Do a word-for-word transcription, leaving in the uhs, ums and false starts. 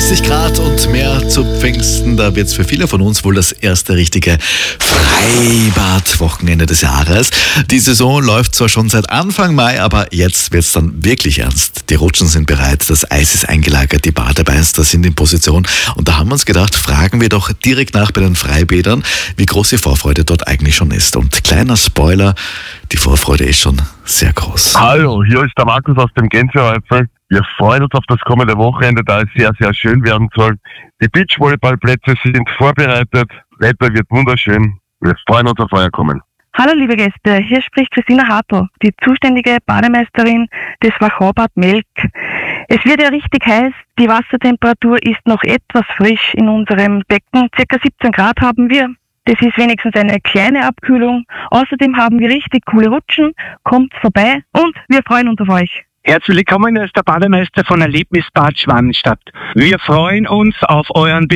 dreißig Grad und mehr zu Pfingsten. Da wird es für viele von uns wohl das erste richtige Freibad-Wochenende des Jahres. Die Saison läuft zwar schon seit Anfang Mai, aber jetzt wird es dann wirklich ernst. Die Rutschen sind bereit, das Eis ist eingelagert, die Bademeister sind in Position. Und da haben wir uns gedacht, fragen wir doch direkt nach bei den Freibädern, wie groß die Vorfreude dort eigentlich schon ist. Und kleiner Spoiler, die Vorfreude ist schon sehr groß. Hallo, hier ist der Markus aus dem Gänsehäufel. Wir freuen uns auf das kommende Wochenende, da es sehr, sehr schön werden soll. Die Beachvolleyballplätze sind vorbereitet, Wetter wird wunderschön. Wir freuen uns auf euer Kommen. Hallo liebe Gäste, hier spricht Christina Hartl, die zuständige Bademeisterin des Wachau-Bad Melk. Es wird ja richtig heiß, die Wassertemperatur ist noch etwas frisch in unserem Becken, circa siebzehn Grad haben wir. Das ist wenigstens eine kleine Abkühlung. Außerdem haben wir richtig coole Rutschen, kommt vorbei und wir freuen uns auf euch. Herzlich willkommen, hier ist der Bademeister von Erlebnisbad Schwannstadt. Wir freuen uns auf euren Besuch.